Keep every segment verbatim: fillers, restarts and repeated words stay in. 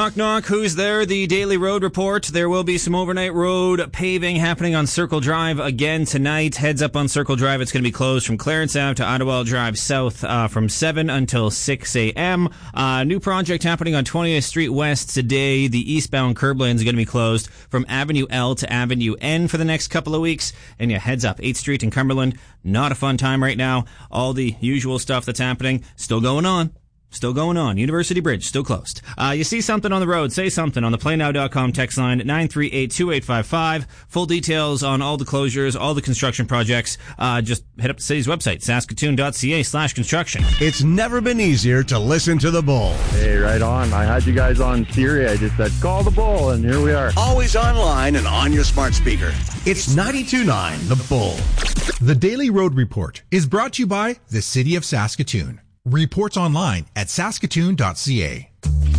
Knock, knock. Who's there? The Daily Road Report. There will be some overnight road paving happening on Circle Drive again tonight. Heads up on Circle Drive. It's going to be closed from Clarence Ave to Ottawa Drive South uh, from seven until six a.m. Uh, new project happening on twentieth Street West today. The eastbound curb lane is going to be closed from Avenue L to Avenue N for the next couple of weeks. And yeah, heads up. eighth Street in Cumberland. Not a fun time right now. All the usual stuff that's happening still going on. Still going on. University Bridge, still closed. Uh, you see something on the road, say something on the play now dot com text line at nine three eight, two eight five five. Full details on all the closures, all the construction projects. Uh, just head up to the city's website, saskatoon.ca slash construction. It's never been easier to listen to the Bull. Hey, right on. I had you guys on Siri. I just said, call the Bull, and here we are. Always online and on your smart speaker. It's ninety-two point nine The Bull. The Daily Road Report is brought to you by the City of Saskatoon. Reports online at saskatoon dot c a.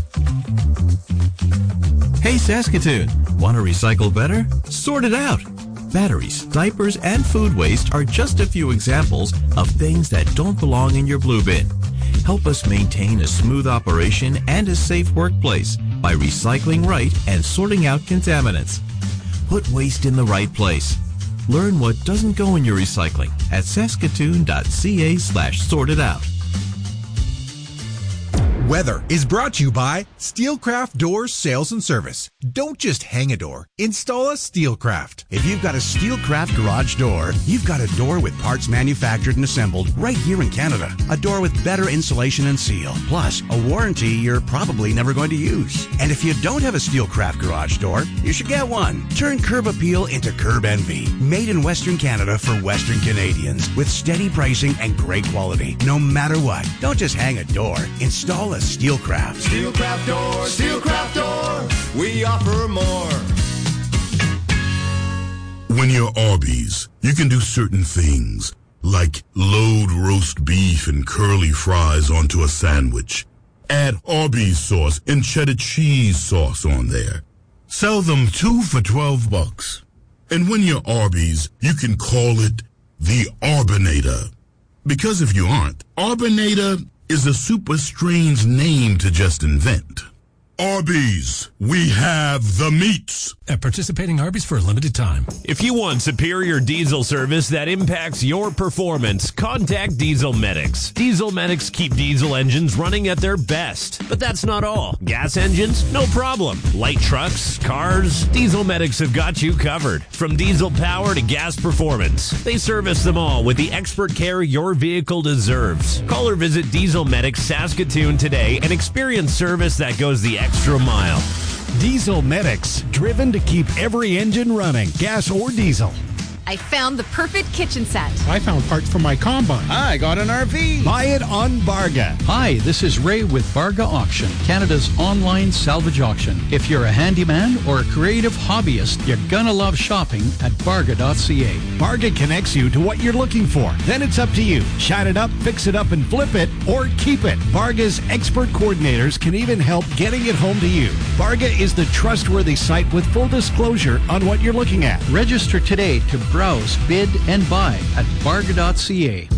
Hey Saskatoon, want to recycle better? Sort it out. Batteries, diapers, and food waste are just a few examples of things that don't belong in your blue bin. Help us maintain a smooth operation and a safe workplace by recycling right and sorting out contaminants. Put waste in the right place. Learn what doesn't go in your recycling at saskatoon dot c a slash sort it out. Weather is brought to you by Steelcraft Doors Sales and Service. Don't just hang a door. Install a Steelcraft. If you've got a Steelcraft garage door, you've got a door with parts manufactured and assembled right here in Canada. A door with better insulation and seal, plus a warranty you're probably never going to use. And if you don't have a Steelcraft garage door, you should get one. Turn Curb Appeal into Curb Envy. Made in Western Canada for Western Canadians with steady pricing and great quality. No matter what, don't just hang a door. Install a Steelcraft. Steelcraft Door, Steelcraft Door, we offer more. When you're Arby's, you can do certain things, like load roast beef and curly fries onto a sandwich. Add Arby's sauce and cheddar cheese sauce on there. Sell them two for twelve bucks. And when you're Arby's, you can call it the Arbinator. Because if you aren't, Arbinator is a super strange name to just invent. Arby's, we have the meats. At participating Arby's for a limited time. If you want superior diesel service that impacts your performance, contact Diesel Medics. Diesel Medics keep diesel engines running at their best. But that's not all. Gas engines? No problem. Light trucks, cars? Diesel Medics have got you covered. From diesel power to gas performance, they service them all with the expert care your vehicle deserves. Call or visit Diesel Medics Saskatoon today and experience service that goes the extra mile. Diesel Medics, driven to keep every engine running, gas or diesel. I found the perfect kitchen set. I found parts for my combine. I got an R V. Buy it on Barga. Hi, this is Ray with Barga Auction, Canada's online salvage auction. If you're a handyman or a creative hobbyist, you're gonna love shopping at barga dot c a. Barga connects you to what you're looking for. Then it's up to you. Shine it up, fix it up, and flip it, or keep it. Barga's expert coordinators can even help getting it home to you. Barga is the trustworthy site with full disclosure on what you're looking at. Register today to browse, bid, and buy at barga dot c a.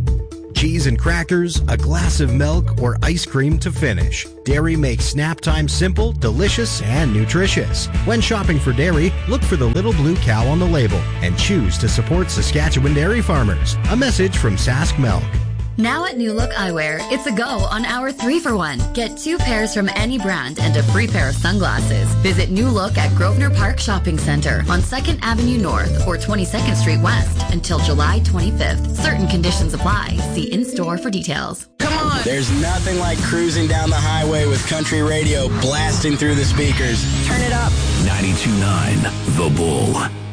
Cheese and crackers, a glass of milk, or ice cream to finish. Dairy makes snap time simple, delicious, and nutritious. When shopping for dairy, look for the little blue cow on the label and choose to support Saskatchewan dairy farmers. A message from Sask Milk. Now at New Look Eyewear, it's a go on our three for one. Get two pairs from any brand and a free pair of sunglasses. Visit New Look at Grosvenor Park Shopping Centre on second Avenue North or twenty-second Street West until July twenty-fifth. Certain conditions apply. See in-store for details. Come on! There's nothing like cruising down the highway with country radio blasting through the speakers. Turn it up. ninety-two point nine The Bull.